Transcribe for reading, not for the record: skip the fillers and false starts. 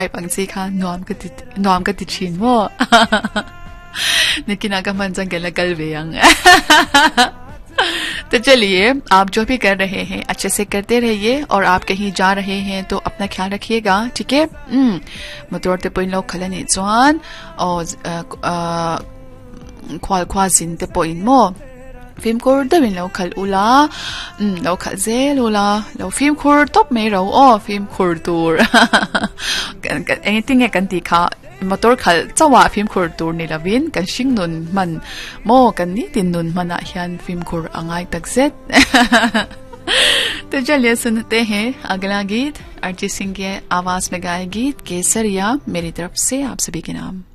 पंक्सी खा नॉम का तिछिन वो लेकिन आका मन जंगल कल बेयंग तो चलिए आप जो भी कर रहे हैं अच्छे से करते रहिए और आप कहीं जा रहे हैं तो अपना ख्याल रखिएगा ठीक है मोटर ते पोइन लो खलने जवान और ख्वाजिन ते पोइन मो फिल्म कोर दबिन लो खल उला लो खल जे उला लो फिल्म कोर टॉप में रो ओ film core tour anything kan ti kha motor khal chawa film khur tur ni lavin kan sing nun man mo kan ni tin nun mana hian film khur angai tak zet तो चलिए सुनते हैं अगला गीत अरिजीत सिंह के आवाज में गाए गीत केसरिया मेरी तरफ से आप सभी के नाम।